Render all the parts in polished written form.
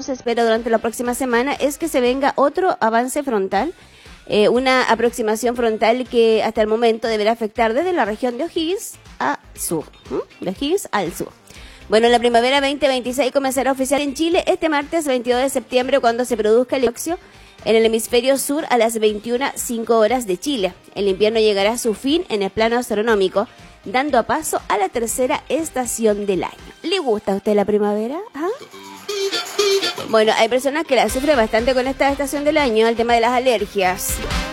se espera durante la próxima semana es que se venga otro avance frontal, una aproximación frontal que hasta el momento deberá afectar desde la región de O'Higgins a sur, de O'Higgins al sur. Bueno, la primavera 2026 comenzará oficial en Chile este martes 22 de septiembre cuando se produzca el equinoccio en el hemisferio sur a las 21:05 de Chile. El invierno llegará a su fin en el plano astronómico, dando paso a la tercera estación del año. ¿Le gusta a usted la primavera? ¿Ah? Bueno, hay personas que la sufren bastante con esta estación del año, el tema de las alergias.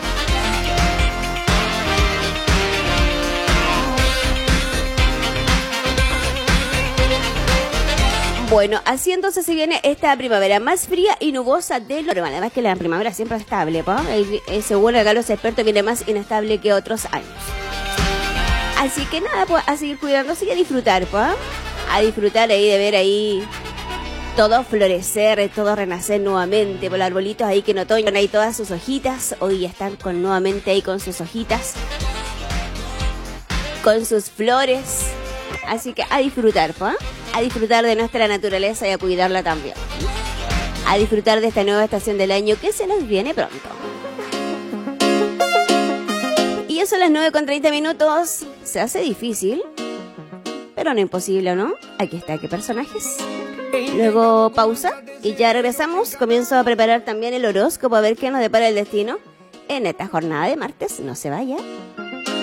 Bueno, así entonces se viene esta primavera más fría y nubosa de lo normal. Además que la primavera siempre es estable, según acá los expertos, viene más inestable que otros años. Así que nada, pues a seguir cuidándose y a disfrutar, a disfrutar ahí de ver ahí todo florecer, todo renacer nuevamente, por los arbolitos ahí que en otoño ahí todas sus hojitas, hoy ya están nuevamente ahí con sus hojitas, con sus flores. Así que a disfrutar, a disfrutar de nuestra naturaleza y a cuidarla también. A disfrutar de esta nueva estación del año que se nos viene pronto. Y eso a las 9:30. Se hace difícil, pero no imposible, ¿no? Aquí está, ¿qué personajes? Luego pausa y ya regresamos. Comienzo a preparar también el horóscopo a ver qué nos depara el destino en esta jornada de martes. No se vaya.